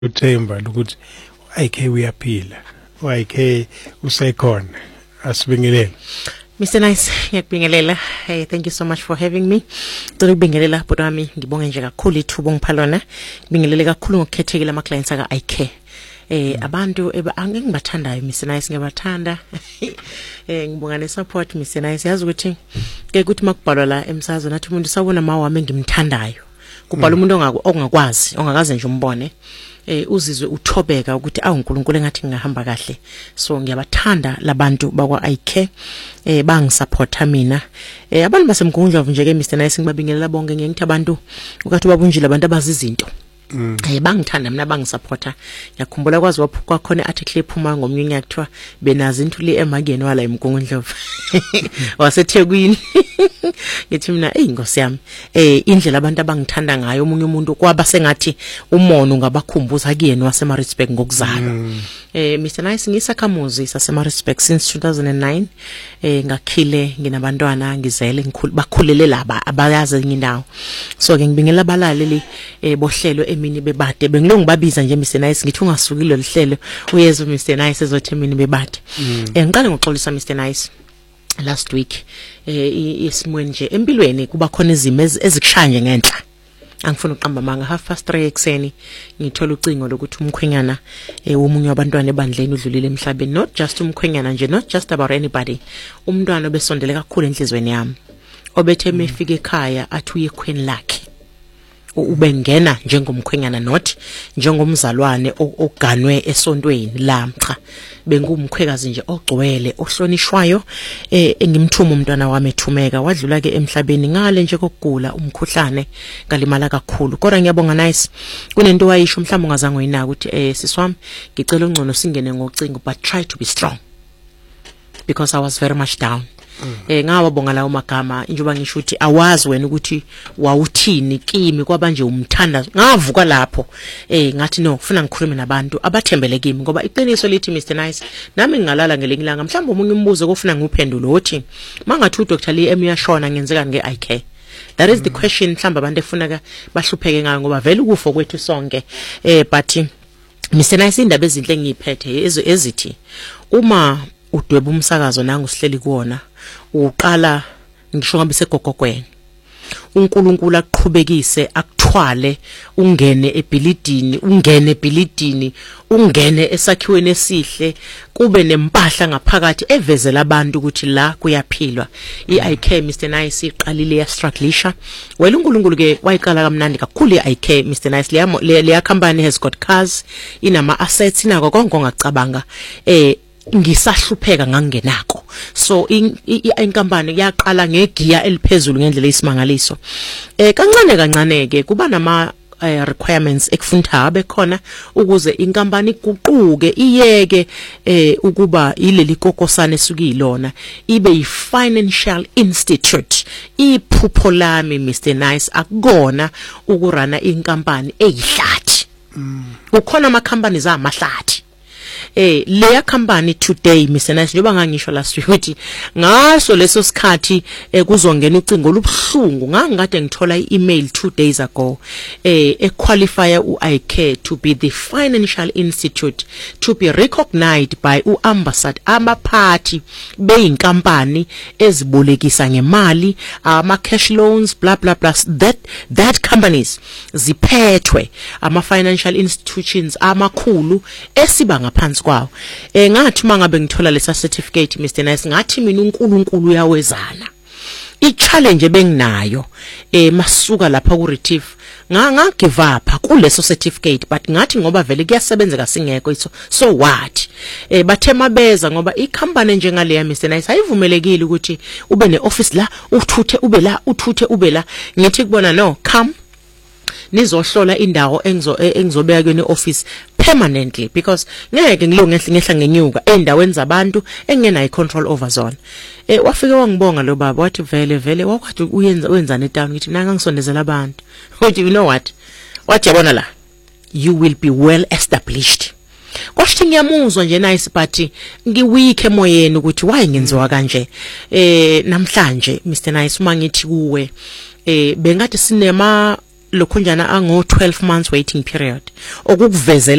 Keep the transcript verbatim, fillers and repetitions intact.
uthemba ukuthi I K uyaphila I K usekhona asibingelele. Mister Nice, ngiyakubingelela. Hey, thank you so much for having me. Ngicela ukubingelela bhuti wami, ngibonge nje kakhulu ithuba ngiphalona. Ngibingelele kakhulu ngokukhethekile ama clients aka I K. Eh abantu angibathandayo Mister Nice, ngiyabathanda. Eh ngibonga ne support Mister Nice. Yazi ukuthi ke kuthi makubhalwa la emsazweni nathi umuntu sabona mawami ngimthandayo. Kubhala umuntu ongakwazi, ongakaze nje umbone. Eh uzizwe uthobeka ukuthi awu uNkulunkulu engathi ngihamba kahle. So ngiyabathanda labantu bakwa I K eh bangisupporta mina. Eh abantu basemgungundlovu nje ke Mister Nice ngibabingelela bonke ngithi abantu ukathi babunjile abantu abazizinto. Mm. Eh bangithanda mina bangisupporta. Ngiyakhumbula kwazi waphuka khona article ephuma ngomnyaka kuthiwa benazi intuli emakeni wala emgungundlovu. Wasethekwini. Ngithi mina hey Nkosi yami eh indlela abantu abangithanda ngayo umunye umuntu kwaba sengathi umono ngabakhumbuza kuyena waseMaritzburg ngokuzalwa. Mm. Eh Mister Nice ngisakhamuzi saseMaritzburg since two thousand nine eh ngakhile nginabantwana ngizele ngikhulu bakhulele laba abayazi ngindawo. So ke ngibingela abalaleli eh bohlelo emini bebade bengilongibabiza nje Mister Nice ngithi ungasuki lo lihlelo uyezwe Mister Nice ezothi emini bebade. Mm. Eh ngiqale ngoxolisa Mister Nice last week eh isimweni nje empilweni kuba khona izimo ezikushaya nje ngenhla angifuna uqamba manga half past three ekseni ngithola ucingo lokuthi umkhwenyana eh womunye wabantwana ebandleni udlulile emhlabeni, not just umkhwenyana nje, not just about anybody, umntwana obesondele kakhulu enhlizweni yami obethe mefika ekhaya athi uye khweni lakhe ubengena njengomkhwenyana not njengomzalwane oganwe esontweni lamcha bengumkhwekazi nje ogcwele ohlonishwayo eh engimthuma umntwana wami ethumeka wadlula ke emhlabeni ngale nje kokugula umkhuhlane ngalimala kakhulu. Kodwa ngiyabonga Nice kunento wayisho mhlawumbe ungazange uyinaka ukuthi eh siswami ngicela ungcono singene ngocingo but try to be strong because I was very much down. Mm. Eh ngawabonga lawo magama njengoba ngisho ukuthi awazi wena ukuthi wawuthini kimi kwabanje umthanda ngavuka lapho eh ngathi no ufuna ngikhulume nabantu abathembele kimi ngoba iqiniso lithi Mister Nice nami ngingalala ngelingelanga mhlawumbe umunye umbuzo kofuna nguphendulo othi mangathi uDr Lee em uyashona ngenzeka nge I K. That is mm. the question mhlawumbe abantu efuneka bahlupheke ngayo ngoba vele ukufo kwethu sonke eh but Mister Nice indaba ezinhle engiyiphethe ezithi uma udweba umsakazo nangu sihleli kuona uqala ngisho ngabe segogogweni uNkulunkulu aqhubekise akuthwale ungene ebhilidini ungene ebhilidini ungene esakhiweni esihle kube nempahla ngaphakathi evezela abantu ukuthi la kuyaphilwa. I K Mister Nice iqalile ya strugglisha wena uNkulunkulu ke wayiqala kamnandi kakhulu I K Mister Nice le le company has got cars inama assets inako konke ongacabanga eh ngisahlupheka ngangenako. So inkampani yaqala ngegiya eliphezulu ngendlela isimangaliso eh kancane kancane ke kuba nama Uh, requirements ekufunda abe khona ukuze inkampani iguquke iyeke eh ukuba ileli kokosana esukilona ibe yi financial institute. Iphupho lami Mister Nice akukona ukurana inkampani eyihlathi. Mm. Ukhona ama companies amahlathi. Eh leya company today Mister Nice njengoba ngangisho last week ukuthi ngaso leso sikhathi eh kuzongena ucingo olubuhlungu ngangikade ngithola i-email two days ago eh equalify u I K to be the financial institute to be recognized by uambassador abaphathi beyinkampani ezibolekisa ngemali ama cash loans blah blah blah that that companies ziphethwe ama financial institutions amakhulu esiba ngaphansi kwawo. Eh ngathi mangabe ngithola lesa certificate Mister Nice ngathi mina uNkulunkulu uyawezana. I challenge ebenginayo eh masuka lapha ku retrieve nga nga give up kuleso certificate but ngathi ngoba vele kuyasebenzeka singekho iso so what eh bathe mabeza ngoba I company njengale ya Mister Nice ayivumelekile ukuthi ube ne office la uthuthe ube la uthuthe ube la. Ngithi kubona no come nizohlola indawo engizo engizobeka kweni office permanently because ngeke ngilongehle ngehla ngenyuka endaweni zabantu engena icontrol over zone. Eh wafike wangibonga lo baba wathi vele vele wakwathi uyenza wenzana etown ngithi nanga ngisondezela abantu. Uthi you know what? Wathi yabona la you will be well established. Kwashithi ngiyamuzwa nje Nice but ngiweak emoyeni ukuthi why ngenziwa kanje. Eh namhlanje Mister Nice uma ngithi kuwe eh bengathi sinema lokhunjana ango twelve months waiting period okukuvezela